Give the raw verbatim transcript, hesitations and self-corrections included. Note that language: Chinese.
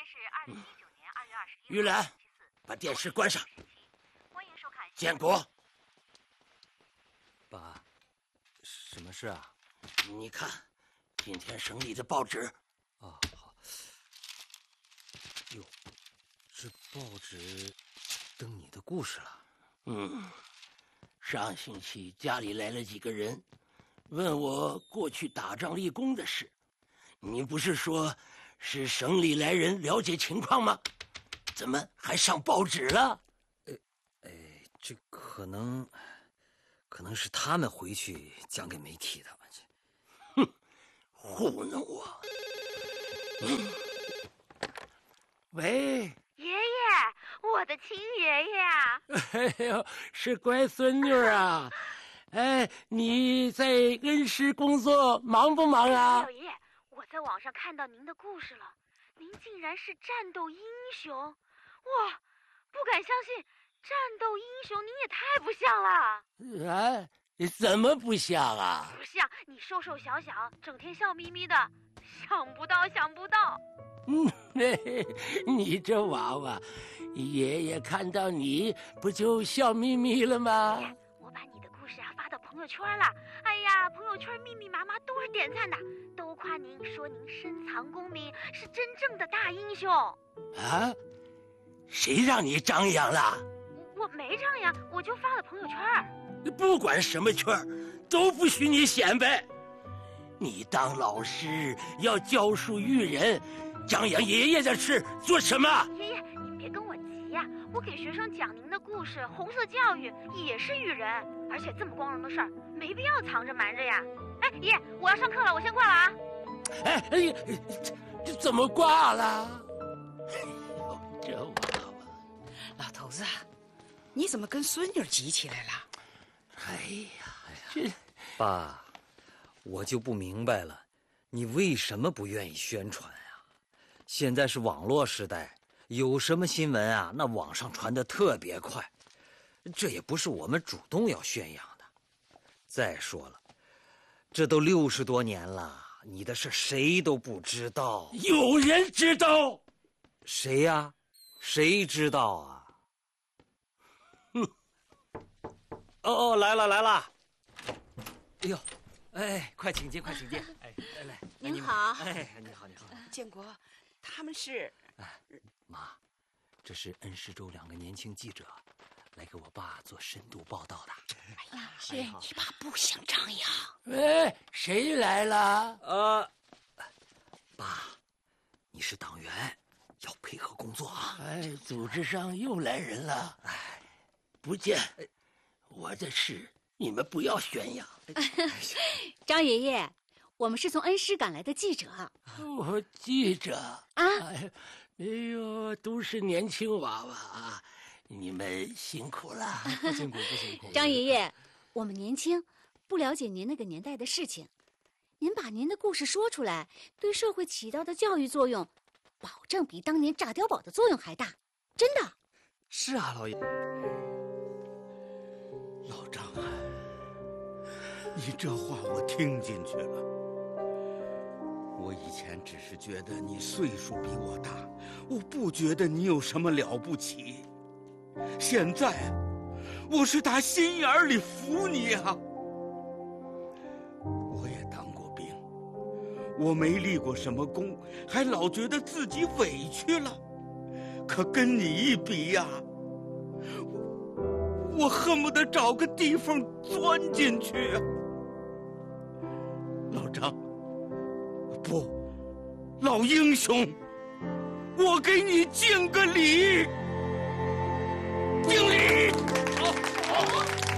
是二零一九年二月二十一玉兰，把电视关上。 欢迎收看。 建国， 爸，什么事啊？ 你看，今天省里的报纸。 哦，好。哟，这报纸登你的故事了。 嗯，上星期家里来了几个人，问我过去打仗立功的事。你不是说是省里来人了解情况吗？怎么还上报纸了？ 呃，哎，这可能，可能是他们回去讲给媒体的。 哼，糊弄我！嗯，喂， 爷爷，我的亲爷爷啊！ 哎呦，是乖孙女啊！哎，你在恩施工作忙不忙啊？ 老爷爷，我在网上看到您的故事了，您竟然是战斗英雄！哇，不敢相信，战斗英雄您也太不像了。 啊，怎么不像啊？ 不像，你瘦瘦小小，整天笑眯眯的，想不到，想不到。 嗯，嘿，你这娃娃，爷爷看到你不就笑眯眯了吗？ 爷爷，我把你的故事啊发到朋友圈了，哎呀，朋友圈密密麻麻都是点赞的，都夸您，说您深藏功名，是真正的大英雄。 啊？谁让你张扬了？ 我没张扬，我就发了朋友圈。 不管什么圈，都不许你显摆。你当老师要教书育人，张扬爷爷的事做什么？ 爷爷，您别跟我急呀、啊，我给学生讲您的故事，红色教育也是育人，而且这么光荣的事儿，没必要藏着瞒着呀。哎，爷爷，我要上课了，我先挂了啊。 哎哎呀，这这怎么挂了？哎呦，这娃娃！ 老头子，你怎么跟孙女急起来了？ 哎呀，哎呀，这爸，我就不明白了，你为什么不愿意宣传啊？现在是网络时代，有什么新闻啊，那网上传得特别快，这也不是我们主动要宣扬的。再说了，这都六十多年了，你的事谁都不知道。 有人知道？ 谁呀？谁知道啊？ 哼！ 哦哦，来了来了！哎呦，哎，快请进，快请进！哎，来来， 您好。 哎，你好，你好。 建国，他们是…… 哎，妈，这是恩施州两个年轻记者，来给我爸做深度报道的。 哎呀，是你爸不想张扬。 喂，谁来了？ 呃，爸，你是党员，要配合工作啊。 哎，组织上又来人了。哎，不见，我的事你们不要宣扬。 张爷爷，我们是从恩施赶来的记者。 我记者啊， 哎，哎呦，都是年轻娃娃啊，你们辛苦了。 不辛苦，不辛苦。 张爷爷，我们年轻，不了解您那个年代的事情，您把您的故事说出来，对社会起到的教育作用，保证比当年炸碉堡的作用还大，真的。 是啊，老爷。 老张啊，你这话我听进去了。我以前只是觉得你岁数比我大，我不觉得你有什么了不起。现在，我是打心眼里服你啊。我也当过兵，我没立过什么功，还老觉得自己委屈了。可跟你一比呀、啊，我恨不得找个地方钻进去啊。老张，不，老英雄，我给你敬个礼，敬礼！好，好。